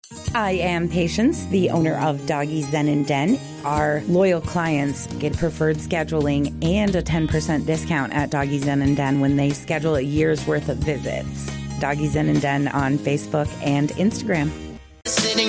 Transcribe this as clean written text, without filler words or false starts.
I am Patience, the owner of Doggy Zen and Den. Our loyal clients get preferred scheduling and a 10% discount at Doggy Zen and Den when they schedule a year's worth of visits. Doggy Zen and Den on Facebook and Instagram. Sitting